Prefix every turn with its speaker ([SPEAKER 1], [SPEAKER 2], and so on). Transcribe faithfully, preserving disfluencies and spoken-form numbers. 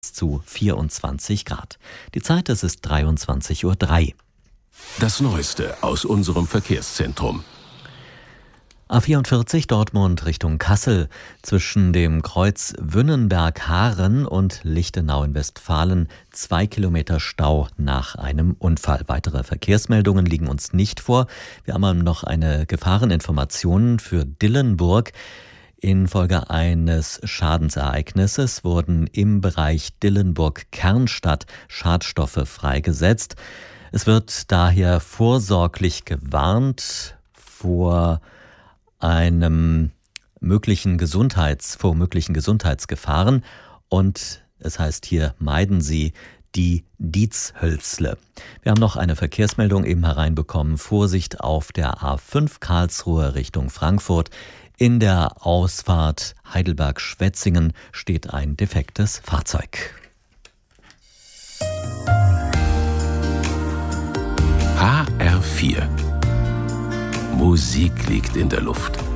[SPEAKER 1] zu vierundzwanzig Grad. Die Zeit, es ist dreiundzwanzig Uhr drei.
[SPEAKER 2] Das Neueste aus unserem Verkehrszentrum.
[SPEAKER 1] A vierundvierzig Dortmund Richtung Kassel. Zwischen dem Kreuz Wünnenberg-Haaren und Lichtenau in Westfalen zwei Kilometer Stau nach einem Unfall. Weitere Verkehrsmeldungen liegen uns nicht vor. Wir haben noch eine Gefahreninformation für Dillenburg. Infolge eines Schadensereignisses wurden im Bereich Dillenburg-Kernstadt Schadstoffe freigesetzt. Es wird daher vorsorglich gewarnt vor einem möglichen Gesundheits, vor möglichen Gesundheitsgefahren, und es heißt hier, meiden Sie die Dietshölzle. Wir haben noch eine Verkehrsmeldung eben hereinbekommen. Vorsicht auf der A fünf Karlsruhe Richtung Frankfurt. In der Ausfahrt Heidelberg-Schwetzingen steht ein defektes Fahrzeug.
[SPEAKER 2] H R vier. Musik liegt in der Luft.